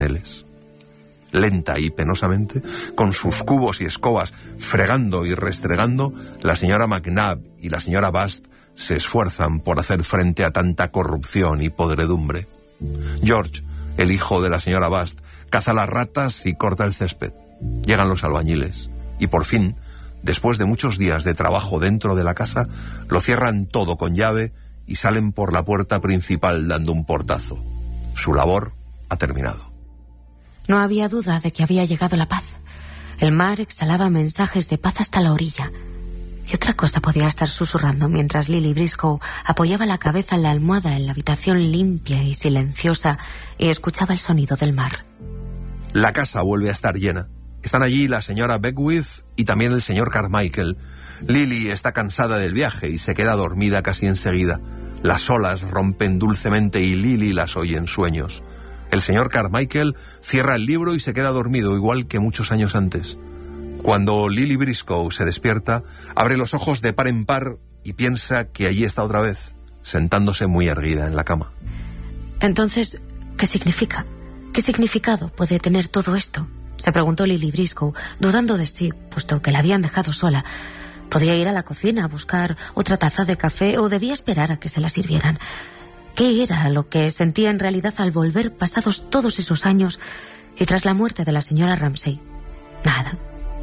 Lenta y penosamente, con sus cubos y escobas fregando y restregando, la señora McNabb y la señora Bast se esfuerzan por hacer frente a tanta corrupción y podredumbre. George, el hijo de la señora Bast, caza las ratas y corta el césped. Llegan los albañiles y por fin, después de muchos días de trabajo dentro de la casa, lo cierran todo con llave y salen por la puerta principal dando un portazo. Su labor ha terminado. No había duda de que había llegado la paz. El mar exhalaba mensajes de paz hasta la orilla. Y otra cosa podía estar susurrando mientras Lily Briscoe apoyaba la cabeza en la almohada en la habitación limpia y silenciosa y escuchaba el sonido del mar. La casa vuelve a estar llena. Están allí la señora Beckwith y también el señor Carmichael. Lily está cansada del viaje y se queda dormida casi enseguida. Las olas rompen dulcemente y Lily las oye en sueños. El señor Carmichael cierra el libro y se queda dormido, igual que muchos años antes. Cuando Lily Briscoe se despierta, abre los ojos de par en par y piensa que allí está otra vez, sentándose muy erguida en la cama. Entonces, ¿qué significa? ¿Qué significado puede tener todo esto? Se preguntó Lily Briscoe, dudando de sí, puesto que la habían dejado sola. ¿Podía ir a la cocina a buscar otra taza de café o debía esperar a que se la sirvieran? ¿Qué era lo que sentía en realidad al volver pasados todos esos años y tras la muerte de la señora Ramsay? Nada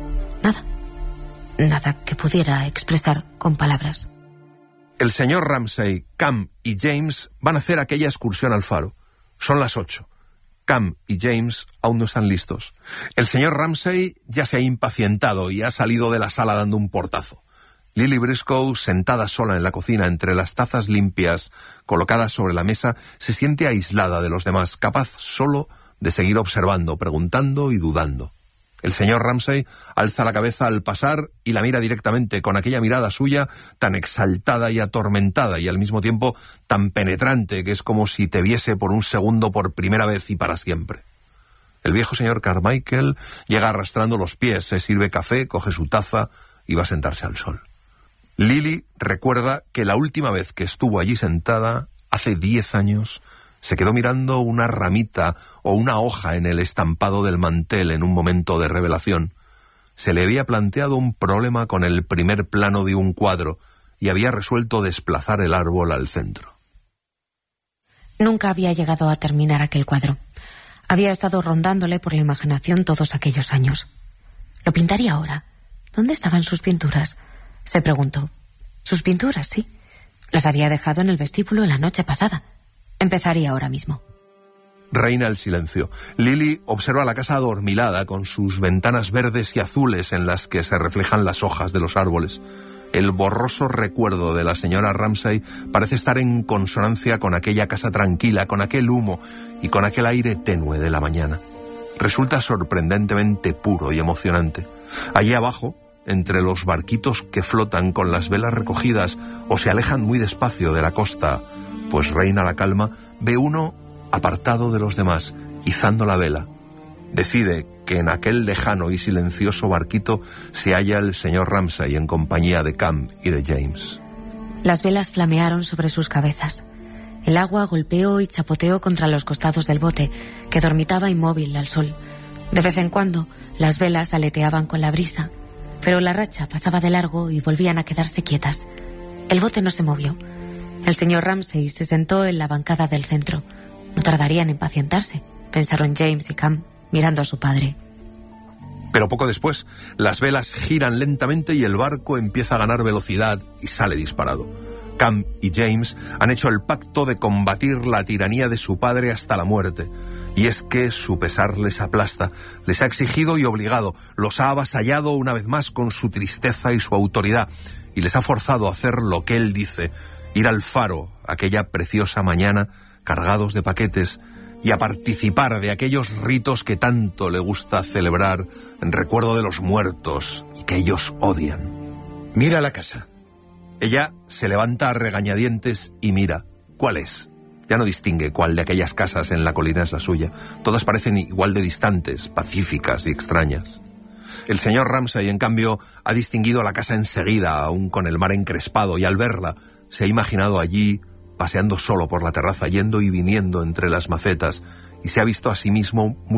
que pudiera expresar con palabras. El señor Ramsay, Cam y James van a hacer aquella excursión al faro. Son las 8. Cam y James aún no están listos. El señor Ramsay ya se ha impacientado y ha salido de la sala dando un portazo. Lily Briscoe, sentada sola en la cocina entre las tazas limpias colocadas sobre la mesa, se siente aislada de los demás, capaz solo de seguir observando, preguntando y dudando. El señor Ramsay alza la cabeza al pasar y la mira directamente con aquella mirada suya tan exaltada y atormentada y al mismo tiempo tan penetrante que es como si te viese por un segundo por primera vez y para siempre. El viejo señor Carmichael llega arrastrando los pies, se sirve café, coge su taza y va a sentarse al sol. Lily recuerda que la última vez que estuvo allí sentada, hace 10 años, se quedó mirando una ramita o una hoja en el estampado del mantel en un momento de revelación. Se le había planteado un problema con el primer plano de un cuadro y había resuelto desplazar el árbol al centro. Nunca había llegado a terminar aquel cuadro. Había estado rondándole por la imaginación todos aquellos años. ¿Lo pintaría ahora? ¿Dónde estaban sus pinturas?, se preguntó. Sus pinturas, sí. Las había dejado en el vestíbulo la noche pasada. Empezaría ahora mismo. Reina el silencio. Lily observa la casa adormilada con sus ventanas verdes y azules en las que se reflejan las hojas de los árboles. El borroso recuerdo de la señora Ramsay parece estar en consonancia con aquella casa tranquila, con aquel humo y con aquel aire tenue de la mañana. Resulta sorprendentemente puro y emocionante. Allí abajo, entre los barquitos que flotan con las velas recogidas o se alejan muy despacio de la costa, pues reina la calma, ve uno apartado de los demás, izando la vela. Decide que en aquel lejano y silencioso barquito se halla el señor Ramsay en compañía de Cam y de James. Las velas flamearon sobre sus cabezas. El agua golpeó y chapoteó contra los costados del bote, que dormitaba inmóvil al sol. De vez en cuando, las velas aleteaban con la brisa, pero la racha pasaba de largo y volvían a quedarse quietas. El bote no se movió. El señor Ramsay se sentó en la bancada del centro. No tardarían en impacientarse, pensaron James y Cam, mirando a su padre. Pero poco después, las velas giran lentamente y el barco empieza a ganar velocidad y sale disparado. Cam y James han hecho el pacto de combatir la tiranía de su padre hasta la muerte. Y es que su pesar les aplasta, les ha exigido y obligado, los ha avasallado una vez más con su tristeza y su autoridad, y les ha forzado a hacer lo que él dice, ir al faro aquella preciosa mañana, cargados de paquetes, y a participar de aquellos ritos que tanto le gusta celebrar en recuerdo de los muertos y que ellos odian. Mira la casa. Ella se levanta a regañadientes y mira. ¿Cuál es? Ya no distingue cuál de aquellas casas en la colina es la suya. Todas parecen igual de distantes, pacíficas y extrañas. El señor Ramsay, en cambio, ha distinguido la casa enseguida, aún con el mar encrespado, y al verla se ha imaginado allí, paseando solo por la terraza, yendo y viniendo entre las macetas, y se ha visto a sí mismo muy